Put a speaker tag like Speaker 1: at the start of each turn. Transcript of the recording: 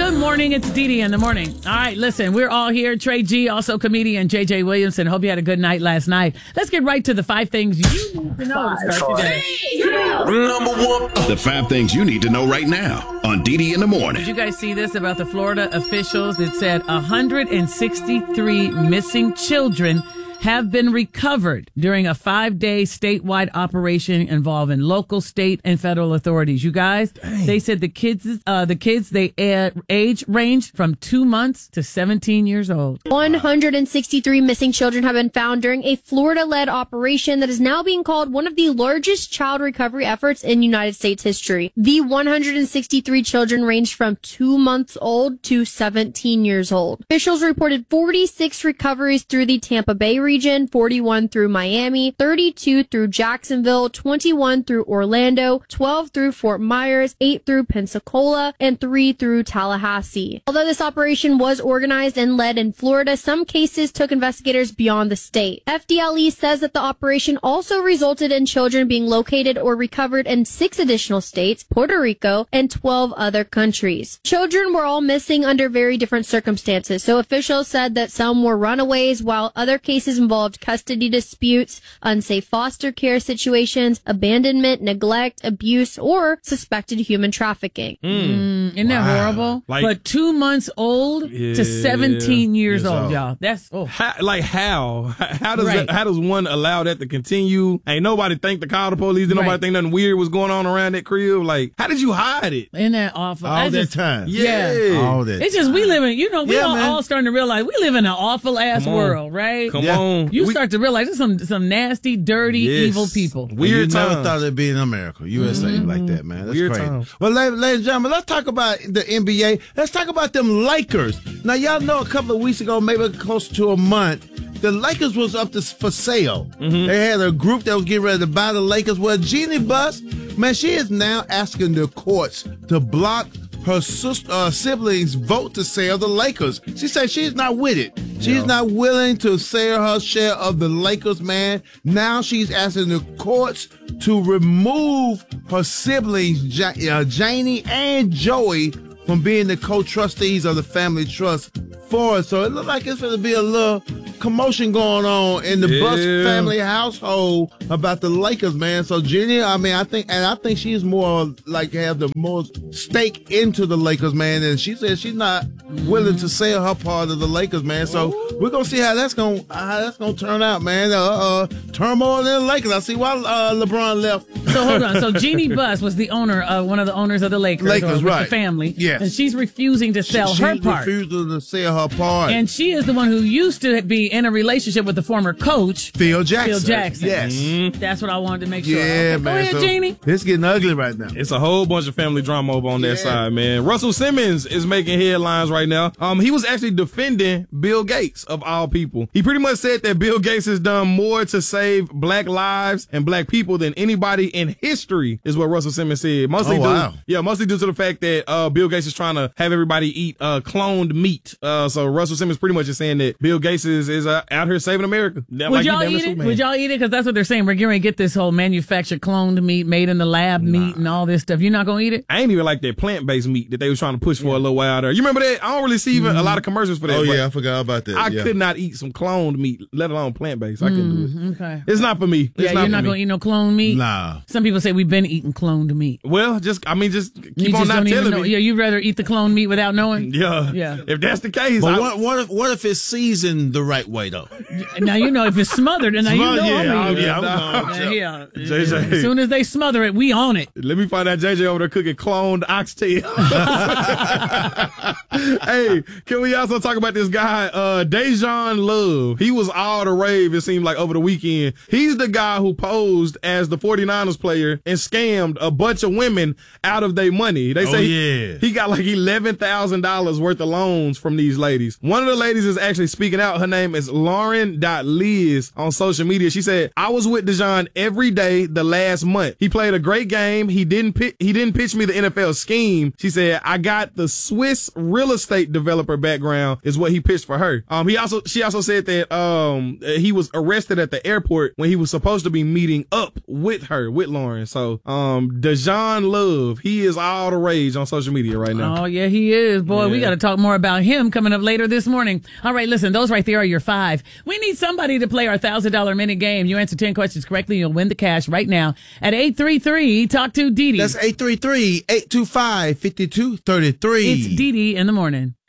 Speaker 1: Good morning. It's Dee Dee in the morning. All right, listen, we're all here. Trey G, also comedian JJ Williamson. Hope you had a good night last night. Let's get right to the 5 things you need to know to start today.
Speaker 2: Number 1. The 5 things you need to know right now on Dee Dee in the morning.
Speaker 1: Did you guys see this about the Florida officials? It said 163 missing children have been recovered during a 5-day statewide operation involving local, state, and federal authorities. You guys, they said the kids, age ranged from 2 months to 17 years old.
Speaker 3: 163 missing children have been found during a Florida-led operation that is now being called one of the largest child recovery efforts in United States history. The 163 children ranged from 2 months old to 17 years old. Officials reported 46 recoveries through the Tampa Bay region, 41 through Miami, 32 through Jacksonville, 21 through Orlando, 12 through Fort Myers, 8 through Pensacola, and 3 through Tallahassee. Although this operation was organized and led in Florida, some cases took investigators beyond the state. FDLE says that the operation also resulted in children being located or recovered in 6 additional states, Puerto Rico, and 12 other countries. Children were all missing under very different circumstances, so officials said that some were runaways, while other cases involved custody disputes, unsafe foster care situations, abandonment, neglect, abuse, or suspected human trafficking.
Speaker 1: Isn't that horrible? But 2 months old to 17 years old, y'all. That's
Speaker 4: how does one allow that to continue? Ain't nobody think to call the police. Didn't nobody think nothing weird was going on around that crib. Like, how did you hide it?
Speaker 1: Isn't that awful?
Speaker 5: All that time.
Speaker 4: Yeah.
Speaker 5: All that.
Speaker 1: It's just we live in, we all starting to realize we live in an awful ass world, right?
Speaker 4: Come on.
Speaker 1: You start to realize there's some nasty, dirty, evil people.
Speaker 5: Weird times. Never thought it'd be in America, USA, like that, man. That's
Speaker 4: Weird
Speaker 5: crazy.
Speaker 4: times.
Speaker 5: Well, ladies and gentlemen, let's talk about the NBA. Let's talk about them Lakers. Now, y'all know a couple of weeks ago, maybe close to a month, the Lakers was up for sale. They had a group that was getting ready to buy the Lakers. Well, Jeannie Buss, man, she is now asking the courts to block her siblings' vote to sell the Lakers. She said she's not with it. She's not willing to sell her share of the Lakers, man. Now she's asking the courts to remove her siblings, Janie and Joey, from being the co-trustees of the family trust for it. So it looks like it's going to be a little commotion going on in the Buss family household about the Lakers, man. So Jenny, I think she's more like have the most stake into the Lakers, man. And she said she's not willing to sell her part of the Lakers, man. So we're gonna see how that's gonna turn out, man. Turmoil in the Lakers. I see why LeBron left.
Speaker 1: So hold on. So Jeannie Buss was the owner of one of the owners of the Lakers, with
Speaker 5: right?
Speaker 1: The family.
Speaker 5: Yes.
Speaker 1: And she's refusing to sell her part.
Speaker 5: She's refusing to sell her part.
Speaker 1: And she is the one who used to be in a relationship with the former coach,
Speaker 5: Phil Jackson.
Speaker 1: Yes. That's what I wanted to make sure.
Speaker 5: Yeah,
Speaker 1: okay,
Speaker 5: man.
Speaker 1: Go ahead, Jeannie.
Speaker 5: It's getting ugly right now.
Speaker 4: It's a whole bunch of family drama over on that side, man. Russell Simmons is making headlines right now. He was actually defending Bill Gates, of all people. He pretty much said that Bill Gates has done more to save black lives and black people than anybody in history, is what Russell Simmons said. Mostly due to the fact that Bill Gates is trying to have everybody eat cloned meat. So Russell Simmons pretty much is saying that Bill Gates is out here saving America.
Speaker 1: Would y'all eat it? Would y'all eat it? Because that's what they're saying. We're going to get this whole manufactured cloned meat, made in the lab meat and all this stuff. You're not going to eat it?
Speaker 4: I ain't even like that plant-based meat that they was trying to push for a little while there. You remember that? I don't really see even a lot of commercials for that.
Speaker 5: Oh, yeah, I forgot about that.
Speaker 4: I could not eat some cloned meat, let alone plant-based. I couldn't do it.
Speaker 1: Okay.
Speaker 4: It's not for me.
Speaker 1: You're not going to eat no cloned meat?
Speaker 5: Nah.
Speaker 1: Some people say we've been eating cloned meat.
Speaker 4: Well, just keep on not telling me.
Speaker 1: Yeah, you'd rather eat the cloned meat without knowing?
Speaker 4: Yeah. If that's the case.
Speaker 5: But what if it's seasoned the right way, though?
Speaker 1: Now, if it's smothered, then I'm going
Speaker 5: to
Speaker 1: eat it. As soon as they smother it, we own it.
Speaker 4: Let me find out JJ over there cooking cloned oxtail. Hey, can we also talk about this guy, Dejan Love? He was all the rave, it seemed like, over the weekend. He's the guy who posed as the 49ers player and scammed a bunch of women out of their money. They say he got like $11,000 worth of loans from these ladies. One of the ladies is actually speaking out. Her name is Lauren.Liz on social media. She said, I was with Dejon every day the last month. He played a great game. He didn't pitch me the NFL scheme. She said, I got the Swiss real estate developer background is what he pitched for her. She also said that he was arrested at the airport when he was supposed to be meeting up with Lauren. So Dejon Love, he is all the rage on social media right now.
Speaker 1: Oh yeah, he is. Boy, we got to talk more about him coming up later this morning. All right, listen, those right there are your 5. We need somebody to play our $1,000 minute game. You answer 10 questions correctly, you'll win the cash right now at 833 Talk to Dee Dee.
Speaker 5: That's 833-825-5233.
Speaker 1: It's Dee Dee in the morning.